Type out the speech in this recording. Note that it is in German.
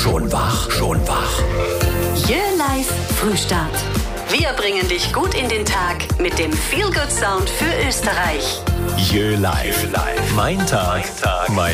Schon wach? Schon wach? Jö Live Frühstart. Wir bringen dich gut in den Tag mit dem Feel Good Sound für Österreich. Jö Live. Mein Tag, mein